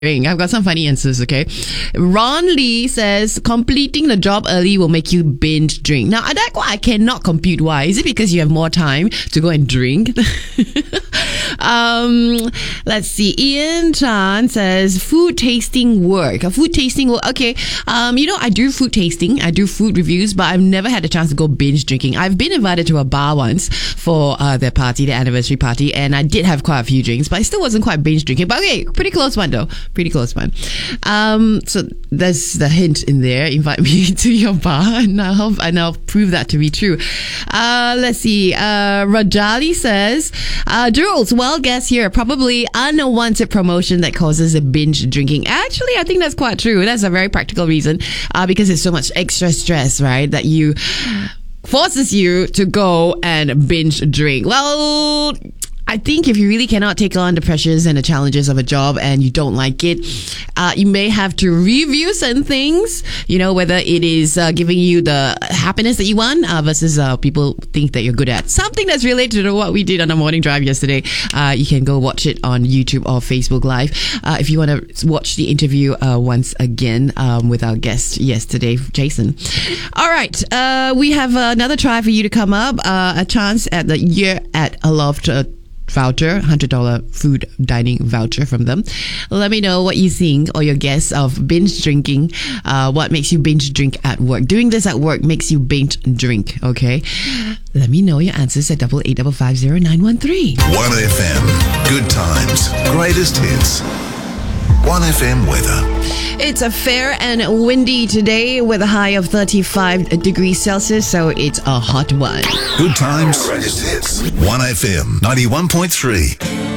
I've got some funny answers, okay? Ron Lee says, completing the job early will make you binge drink. Now, that I cannot compute why. Is it because you have more time to go and drink? Let's see. Ian Chan says, food tasting work. Food tasting work. Okay. I do food tasting. I do food reviews, but I've never had a chance to go binge drinking. I've been invited to a bar once for their party, their anniversary party, and I did have quite a few drinks, but I still wasn't quite binge drinking. But okay, pretty close one though. Pretty close one. So there's the hint in there. Invite me to your bar and I'll prove that to be true. Let's see. Rajali says, Jules, well, guess here, probably unwanted promotion that causes a binge drinking. Actually, I think that's quite true. That's a very practical reason, because it's so much extra stress, right? That forces you to go and binge drink. Well, I think if you really cannot take on the pressures and the challenges of a job and you don't like it, you may have to review certain things, whether it is giving you the happiness that you want versus people think that you're good at. Something that's related to what we did on the morning drive yesterday. You can go watch it on YouTube or Facebook Live if you want to watch the interview once again with our guest yesterday, Jason. All right. We have another try for you to come up. A chance at the Year at Aloft voucher, $100 food dining voucher from them. Let me know what you think or your guess of binge drinking. What makes you binge drink at work? Doing this at work makes you binge drink, okay? Let me know your answers at 88550913. 1FM, good times, greatest hits. 1FM weather. It's a fair and windy today with a high of 35 degrees Celsius, so it's a hot one. Good times, greatest hits. 1FM 91.3.